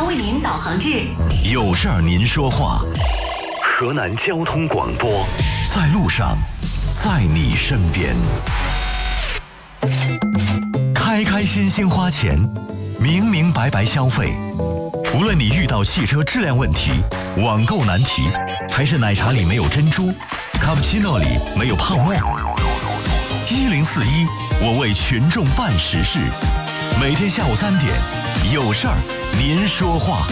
将为您导航至有事儿您说话。河南交通广播，在路上，在你身边。开开心心花钱，明明白白消费。无论你遇到汽车质量问题、网购难题，还是奶茶里没有珍珠，卡布奇诺里没有胖味，1041，我为群众办实事。每天下午3点，有事儿您说话。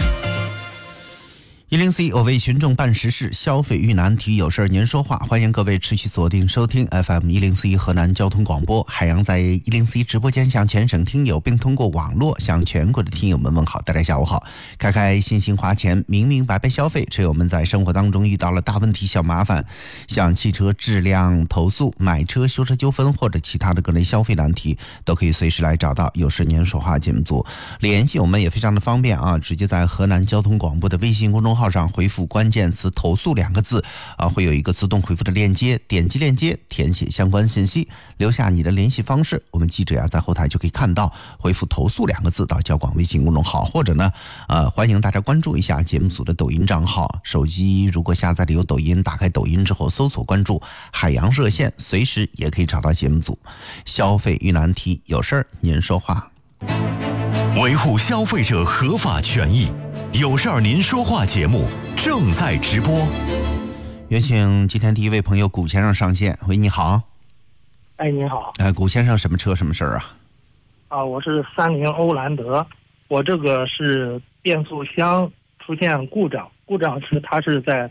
1041，我为群众办实事，消费遇难题，有事儿您说话。欢迎各位持续锁定收听 FM1041河南交通广播。海洋在1041直播间向全省听友，并通过网络向全国的听友们问好。大家下午好。开开心心花钱，明明白白消费。车友们在生活当中遇到了大问题、小麻烦，像汽车质量投诉、买车修车纠纷或者其他的各类消费难题，都可以随时来找到有事您说话节目组联系我们，也非常的方便啊，直接在河南交通广播的微信公众号上回复关键词投诉2个字会有一个自动回复的链接，点击链接填写相关信息，留下你的联系方式，我们记者在后台就可以看到，回复投诉2个字到交广微信公众号，或者呢欢迎大家关注一下节目组的抖音账号，手机如果下载了有抖音，打开抖音之后搜索关注海洋热线，随时也可以找到节目组。消费遇难题，有事儿您说话。 维护消费者合法权益，有事儿您说话节目正在直播。 有请今天第一位朋友古先生上线。喂，你好。 哎，您好。 古先生，什么车什么事儿啊？ 我是30欧蓝德，我这个是变速箱出现故障，它是在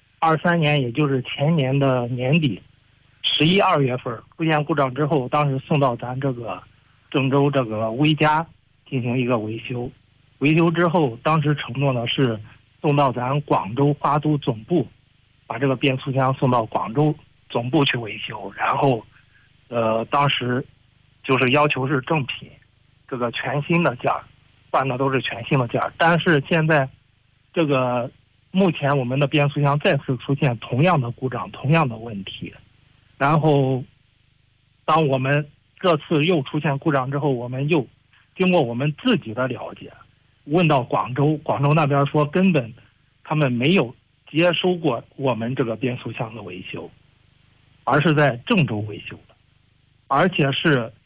23年，也就是前年的年底11、2月份出现故障之后，当时送到咱这个郑州这个威嘉进行一个维修。维修之后，当时承诺呢是送到咱广州花都总部，把这个变速箱送到广州总部去维修，然后当时就是要求是正品，这个全新的件儿，换的都是全新的件儿。但是现在这个目前我们的变速箱再次出现同样的故障，同样的问题。然后当我们这次又出现故障之后，我们又经过我们自己的了解，问到广州那边说根本他们没有接收过我们这个变速箱的维修，而是在郑州维修的，而且是